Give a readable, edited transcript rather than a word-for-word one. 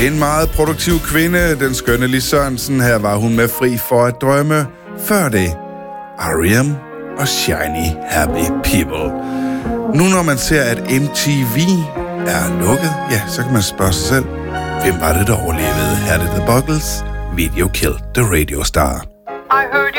En meget produktiv kvinde, den skønne Lis Sørensen. Her var hun med Fri for at drømme. Før det, R.E.M. og Shiny Happy People. Nu når man ser, at MTV er lukket, ja, så kan man spørge sig selv, hvem var det, der overlevede? Her er det The Buggles, Video Killed the Radio Star. I heard you